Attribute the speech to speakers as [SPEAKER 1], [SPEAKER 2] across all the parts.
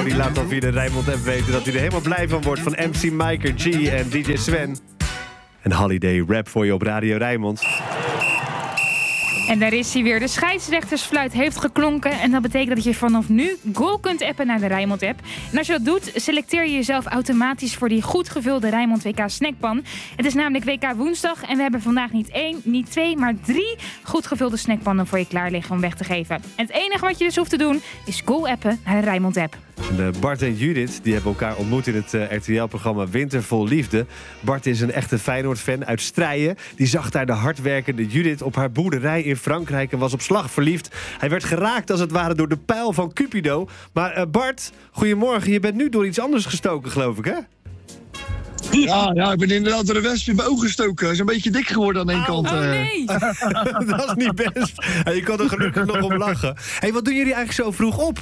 [SPEAKER 1] die laat dan via de Rijnmond-app weten dat hij er helemaal blij van wordt. Van MC Miker G en DJ Sven. Een holiday rap voor je op Radio Rijnmond.
[SPEAKER 2] En daar is hij weer. De scheidsrechtersfluit heeft geklonken. En dat betekent dat je vanaf nu goal kunt appen naar de Rijnmond-app. En als je dat doet, selecteer je jezelf automatisch voor die goed gevulde Rijnmond WK snackpan. Het is namelijk WK woensdag. En we hebben vandaag niet 1, niet 2, maar 3 goed gevulde snackpannen voor je klaar liggen om weg te geven. En het enige wat je dus hoeft te doen, is goal appen naar de Rijnmond-app.
[SPEAKER 1] Bart en Judith die hebben elkaar ontmoet in het RTL-programma Winter vol Liefde. Bart is een echte Feyenoord-fan uit Strijen. Die zag daar de hardwerkende Judith op haar boerderij in Frankrijk en was op slag verliefd. Hij werd geraakt als het ware door de pijl van Cupido. Maar Bart, goedemorgen. Je bent nu door iets anders gestoken, geloof ik, hè?
[SPEAKER 3] Ja, ik ben inderdaad door de wesp in mijn oog gestoken. Hij is een beetje dik geworden aan één kant.
[SPEAKER 2] Oh nee!
[SPEAKER 1] Dat is niet best. Je kon er gelukkig nog om lachen. Hey, wat doen jullie eigenlijk zo vroeg op?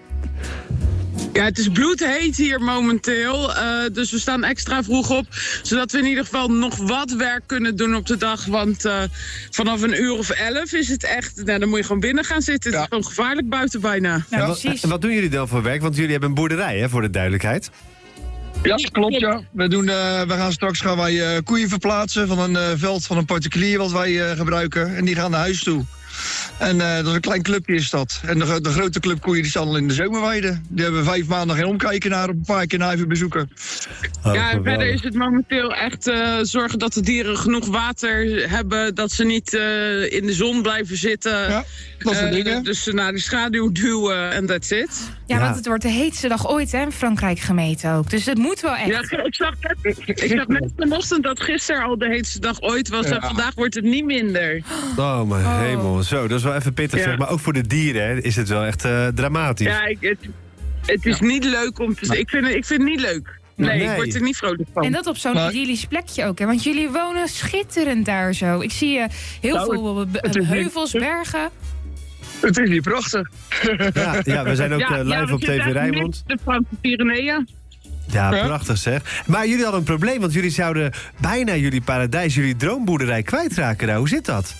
[SPEAKER 4] Ja, het is bloedheet hier momenteel. Dus we staan extra vroeg op. Zodat we in ieder geval nog wat werk kunnen doen op de dag. Want vanaf 11:00 is het echt... Nou, dan moet je gewoon binnen gaan zitten. Het is gewoon gevaarlijk buiten bijna.
[SPEAKER 2] Ja, precies.
[SPEAKER 1] En wat doen jullie dan voor werk? Want jullie hebben een boerderij, hè, voor de duidelijkheid.
[SPEAKER 3] Ja, klopt, ja. We gaan straks koeien verplaatsen van een veld van een particulier wat wij gebruiken. En die gaan naar huis toe. En dat is een klein clubje is dat. En de grote club koeien die staan al in de zomerweide. Die hebben 5 maanden geen omkijken naar, een paar keer naar even bezoeken.
[SPEAKER 4] Ja, en verder is het momenteel echt zorgen dat de dieren genoeg water hebben. Dat ze niet in de zon blijven zitten.
[SPEAKER 3] Ja, dat soort dingen.
[SPEAKER 4] Dus ze naar de schaduw duwen en that's it.
[SPEAKER 2] Ja, want het wordt de heetste dag ooit, hè, in Frankrijk gemeten ook. Dus het moet wel echt.
[SPEAKER 4] Ja, ik zag net vanochtend dat gisteren al de heetste dag ooit was. En vandaag wordt het niet minder.
[SPEAKER 1] Oh, mijn hemel. Zo, dat is wel even pittig, zeg. Maar ook voor de dieren, hè, is het wel echt dramatisch.
[SPEAKER 4] Ja, het is niet leuk om te... Ik vind het niet leuk. Nee, ik word er niet vrolijk van.
[SPEAKER 2] En dat op zo'n idyllisch plekje ook, hè? Want jullie wonen schitterend daar zo. Ik zie heel veel heuvels, bergen.
[SPEAKER 3] Het is hier prachtig.
[SPEAKER 1] Ja, we zijn ook live op TV Rijnmond.
[SPEAKER 4] De Franse Pyreneeën.
[SPEAKER 1] Ja, prachtig zeg. Maar jullie hadden een probleem, want jullie zouden bijna jullie paradijs, jullie droomboerderij kwijtraken. Nou, hoe zit dat?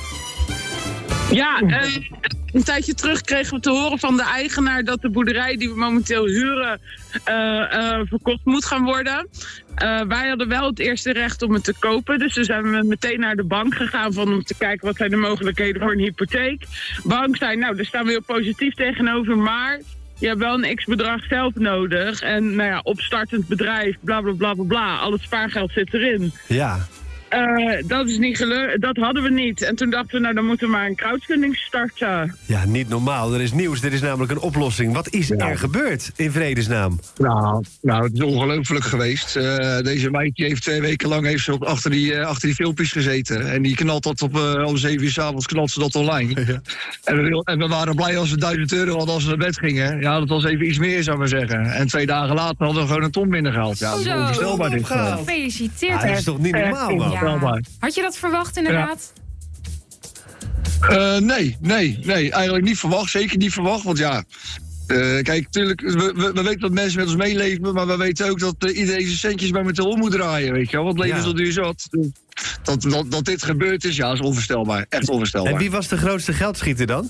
[SPEAKER 4] Ja, een tijdje terug kregen we te horen van de eigenaar dat de boerderij die we momenteel huren verkocht moet gaan worden. Wij hadden wel het eerste recht om het te kopen. Dus toen zijn we meteen naar de bank gegaan om te kijken wat zijn de mogelijkheden voor een hypotheek. Bank zei, nou, daar staan we heel positief tegenover, maar je hebt wel een x-bedrag zelf nodig. En nou ja, opstartend bedrijf, bla bla bla bla bla. Al het spaargeld zit erin.
[SPEAKER 1] Ja.
[SPEAKER 4] Dat is niet gelukt, dat hadden we niet. En toen dachten we, nou dan moeten we maar een crowdfunding starten.
[SPEAKER 1] Ja, niet normaal. Er is nieuws, er is namelijk een oplossing. Wat is er gebeurd, in vredesnaam?
[SPEAKER 3] Nou, het is ongelooflijk geweest. Deze meid die heeft 2 weken lang achter die filmpjes gezeten. En die knalt dat om 7 uur 's avonds knalt ze dat online. Ja. En we waren blij als we €1000 hadden als we naar bed gingen. Ja, dat was even iets meer, zou ik maar zeggen. En 2 dagen later hadden we gewoon een ton binnengehaald. Ja, dat is onvoorstelbaar dit.
[SPEAKER 2] Gefeliciteerd.
[SPEAKER 1] Dat is toch niet normaal, man?
[SPEAKER 2] Ja. Had je dat verwacht, inderdaad?
[SPEAKER 3] Nee, eigenlijk niet verwacht. Zeker niet verwacht, want ja... kijk, natuurlijk, we weten dat mensen met ons meeleven, maar we weten ook dat iedereen zijn centjes momenteel om moet draaien, weet je wel. Want leven is al duur zat. Dat dit gebeurd is, ja, is onvoorstelbaar. Echt onvoorstelbaar.
[SPEAKER 1] En wie was de grootste geldschieter dan?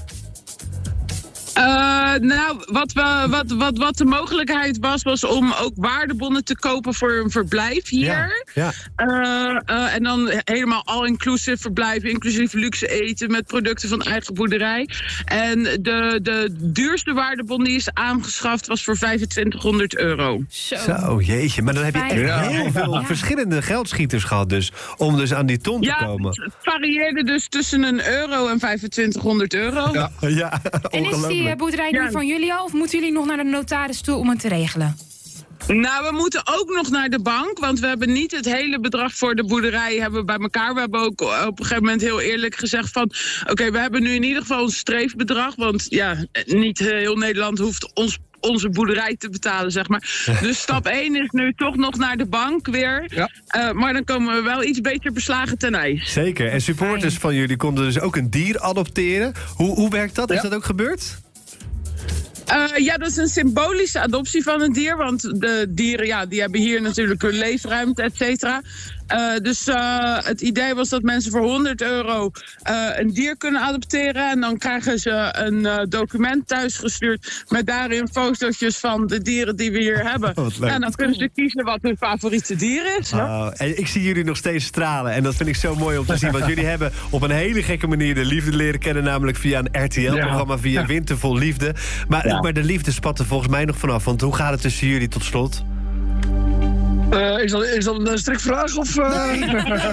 [SPEAKER 4] Nou, wat de mogelijkheid was om ook waardebonnen te kopen voor een verblijf hier. Ja. En dan helemaal all-inclusive verblijven, inclusief luxe eten met producten van eigen boerderij. En de duurste waardebon die is aangeschaft was voor €2500.
[SPEAKER 1] Zo, jeetje. Maar dan heb je echt heel veel verschillende geldschieters gehad dus, om dus aan die ton te komen.
[SPEAKER 4] Het varieerde dus tussen €1 en €2500.
[SPEAKER 1] Ja,
[SPEAKER 2] en is die boerderij nu van jullie al? Of moeten jullie nog naar de notaris toe om het te regelen?
[SPEAKER 4] Nou, we moeten ook nog naar de bank, want we hebben niet het hele bedrag voor de boerderij bij elkaar. We hebben ook op een gegeven moment heel eerlijk gezegd van... Oké, we hebben nu in ieder geval een streefbedrag, want ja, niet heel Nederland hoeft onze boerderij te betalen, zeg maar. Dus stap 1 is nu toch nog naar de bank weer. Ja. Maar dan komen we wel iets beter beslagen ten ijs.
[SPEAKER 1] Zeker. En supporters van jullie konden dus ook een dier adopteren. Hoe werkt dat? Is dat ook gebeurd?
[SPEAKER 4] Ja, dat is een symbolische adoptie van een dier. Want de dieren, die hebben hier natuurlijk hun leefruimte, et cetera. Dus het idee was dat mensen voor €100 een dier kunnen adopteren. En dan krijgen ze een document thuisgestuurd met daarin fotootjes van de dieren die we hier hebben. En dan kunnen ze kiezen wat hun favoriete dier is.
[SPEAKER 1] En ik zie jullie nog steeds stralen. En dat vind ik zo mooi om te zien. Want jullie hebben op een hele gekke manier de liefde leren kennen. Namelijk via een RTL-programma, via Winter Vol Liefde. Maar de liefde spat er volgens mij nog vanaf. Want hoe gaat het tussen jullie tot slot?
[SPEAKER 3] Is dat een strikvraag? Of,
[SPEAKER 1] Nee,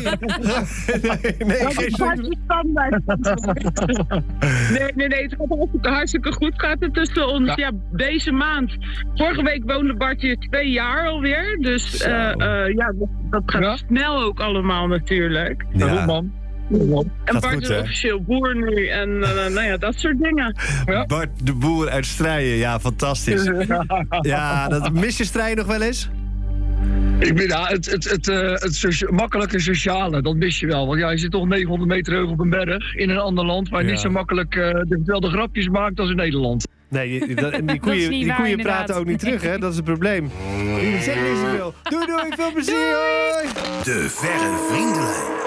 [SPEAKER 1] geen
[SPEAKER 4] Nee, het gaat hartstikke goed. Gaat het tussen ons. Ja, deze maand. Vorige week woonde Bart hier 2 jaar alweer. Dus dat gaat snel ook allemaal natuurlijk.
[SPEAKER 3] Ja. Man.
[SPEAKER 4] En Bart is officieel boer nu en dat soort dingen.
[SPEAKER 1] Ja. Bart de Boer uit Strijen, ja, fantastisch. Ja, mis je Strijen nog wel eens?
[SPEAKER 3] Ik ben het makkelijke sociale, dat mis je wel. Want je zit toch 900 meter hoog op een berg in een ander land waar je niet zo makkelijk dezelfde grapjes maakt als in Nederland.
[SPEAKER 1] Nee, die koeien praten ook niet terug, hè? Dat is het probleem. Die zeggen niet zoveel. Doei, veel plezier! Hoi.
[SPEAKER 5] De Verre Vriendenlijn.